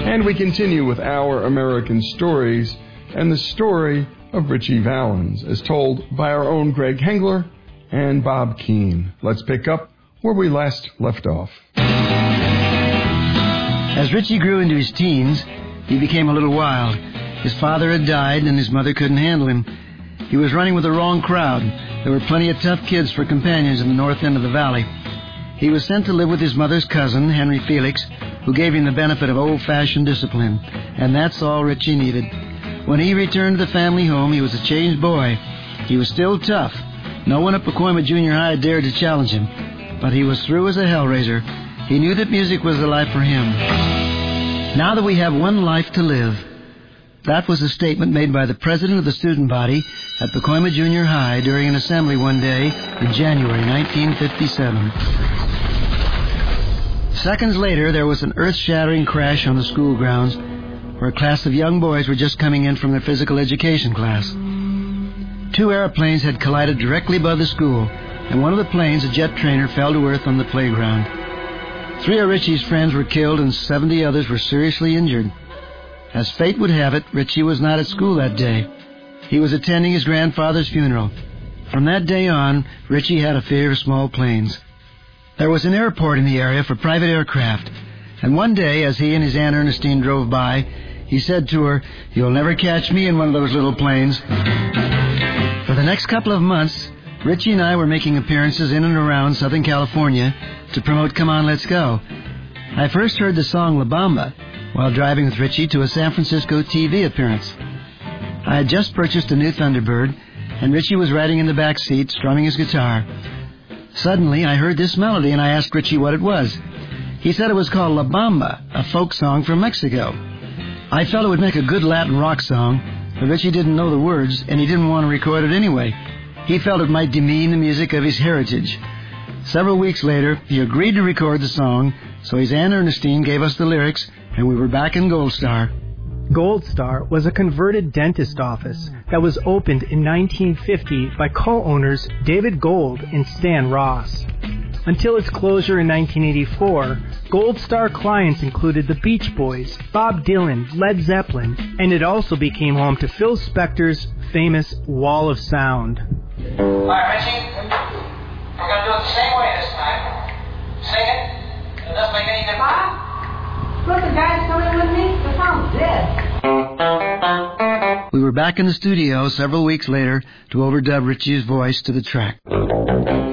And we continue with Our American Stories and the story of Ritchie Valens, as told by our own Greg Hengler and Bob Keane. Let's pick up where we last left off. As Ritchie grew into his teens, he became a little wild. His father had died, and his mother couldn't handle him. He was running with the wrong crowd. There were plenty of tough kids for companions in the north end of the valley. He was sent to live with his mother's cousin, Henry Felix, who gave him the benefit of old-fashioned discipline. And that's all Ritchie needed. When he returned to the family home, he was a changed boy. He was still tough. No one at Pacoima Junior High dared to challenge him. But he was through as a hellraiser. He knew that music was the life for him. Now that we have one life to live, that was a statement made by the president of the student body at Pacoima Junior High during an assembly one day in January 1957. Seconds later, there was an earth-shattering crash on the school grounds where a class of young boys were just coming in from their physical education class. Two airplanes had collided directly above the school, and one of the planes, a jet trainer, fell to earth on the playground. 3 of Ritchie's friends were killed and 70 others were seriously injured. As fate would have it, Ritchie was not at school that day. He was attending his grandfather's funeral. From that day on, Ritchie had a fear of small planes. There was an airport in the area for private aircraft, and one day, as he and his Aunt Ernestine drove by, he said to her, "You'll never catch me in one of those little planes." For the next couple of months, Ritchie and I were making appearances in and around Southern California to promote Come On, Let's Go. I first heard the song La Bamba while driving with Ritchie to a San Francisco TV appearance. I had just purchased a new Thunderbird, and Ritchie was riding in the back seat, strumming his guitar. Suddenly, I heard this melody, and I asked Ritchie what it was. He said it was called La Bamba, a folk song from Mexico. I felt it would make a good Latin rock song, but Ritchie didn't know the words, and he didn't want to record it anyway. He felt it might demean the music of his heritage. Several weeks later, he agreed to record the song, so his Aunt Ernestine gave us the lyrics, and we were back in Gold Star. Gold Star was a converted dentist office that was opened in 1950 by co-owners David Gold and Stan Ross. Until its closure in 1984, Gold Star clients included the Beach Boys, Bob Dylan, Led Zeppelin, and it also became home to Phil Spector's famous Wall of Sound. All right, Richie, we're going to do it the same way this time. Sing it. It doesn't make any difference. Look, the guy's coming with me. The sound's dead. We were back in the studio several weeks later to overdub Ritchie's voice to the track.